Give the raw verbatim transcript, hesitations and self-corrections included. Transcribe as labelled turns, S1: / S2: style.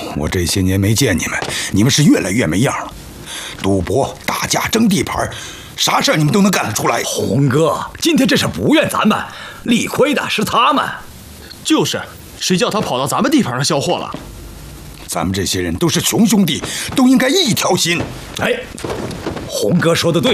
S1: 我这些年没见你们，你们是越来越没样了。赌博、打架、争地盘，啥事儿你们都能干得出来。
S2: 红哥，今天这是不怨咱们，理亏的是他们。
S3: 就是，谁叫他跑到咱们地盘上销货了？
S1: 咱们这些人都是穷兄弟，都应该一条心。
S2: 哎，红哥说的对，